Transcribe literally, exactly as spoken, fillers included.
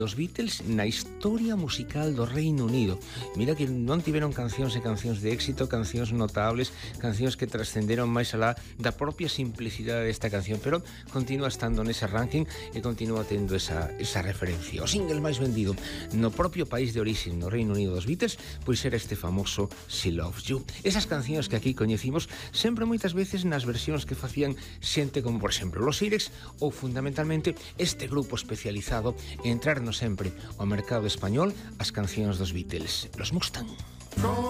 Os Beatles na historia musical do Reino Unido. Mira que non tiveron cancións e cancións de éxito, cancións notables, cancións que trascenderon máis alá da propia simplicidade desta canción, pero continúa estando nese ranking e continúa tendo esa, esa referencia. O single máis vendido no propio país de orixe, no Reino Unido dos Beatles, pois era este famoso She Loves You. Esas cancións que aquí coñecimos sempre moitas veces nas versións que facían xente como, por exemplo, Los Irex ou fundamentalmente este grupo especializado en entrarnos sempre ao mercado español as cancións dos Beatles, los Mustang.